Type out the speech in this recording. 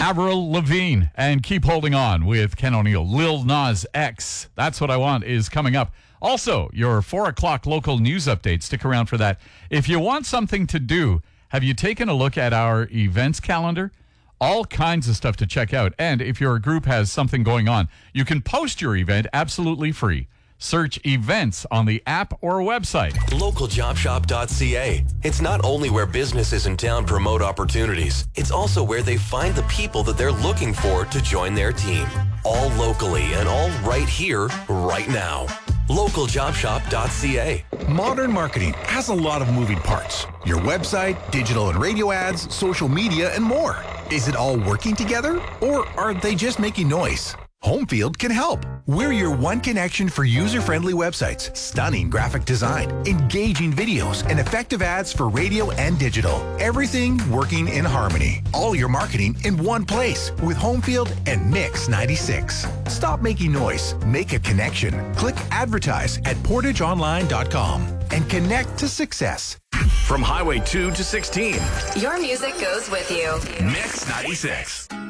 Avril Lavigne and Keep Holding On with Ken O'Neill. Lil Nas X, That's What I Want, is coming up. Also, your 4 o'clock local news update. Stick around for that. If you want something to do, have you taken a look at our events calendar? All kinds of stuff to check out. And if your group has something going on, you can post your event absolutely free. Search events on the app or website. LocalJobShop.ca. It's not only where businesses in town promote opportunities, it's also where they find the people that they're looking for to join their team. All locally and all right here, right now. LocalJobShop.ca. Modern marketing has a lot of moving parts. Your website, digital and radio ads, social media, and more. Is it all working together, or are they just making noise? Homefield can help. We're your one connection for user-friendly websites, stunning graphic design, engaging videos, and effective ads for radio and digital. Everything working in harmony. All your marketing in one place with Homefield and Mix 96. Stop making noise. Make a connection. Click advertise at portageonline.com and connect to success. From Highway 2 to 16. Your music goes with you. Mix 96.